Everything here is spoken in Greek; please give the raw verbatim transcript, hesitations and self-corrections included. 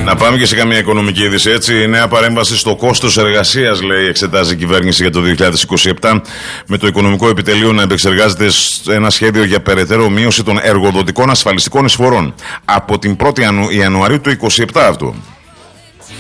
Να πάμε και σε καμία οικονομική είδηση, έτσι. Η νέα παρέμβαση στο κόστος εργασίας, λέει, εξετάζει η κυβέρνηση για το δύο χιλιάδες είκοσι επτά, με το Οικονομικό Επιτελείο να επεξεργάζεται ένα σχέδιο για περαιτέρω μείωση των εργοδοτικών ασφαλιστικών εισφορών από την πρώτη Ιανουαρίου του είκοσι επτά αυτό.